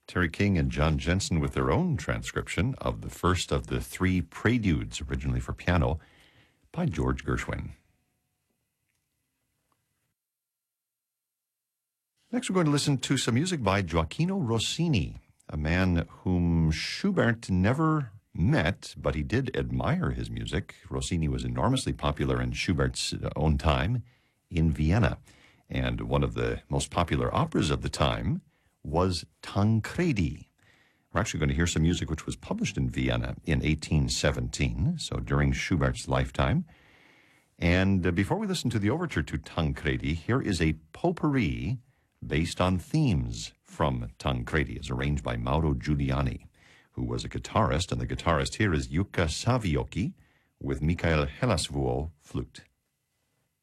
Terry King and John Jensen with their own transcription of the first of the three preludes, originally for piano, by George Gershwin. Next, we're going to listen to some music by Gioacchino Rossini, a man whom Schubert never met, but he did admire his music. Rossini was enormously popular in Schubert's own time in Vienna, and one of the most popular operas of the time was Tancredi. We're actually going to hear some music which was published in Vienna in 1817, so during Schubert's lifetime. And before we listen to the overture to Tancredi, here is a potpourri based on themes from Tancredi. It's arranged by Mauro Giuliani, who was a guitarist, and the guitarist here is Jukka Saviocki with Mikael Hellasvuo flute.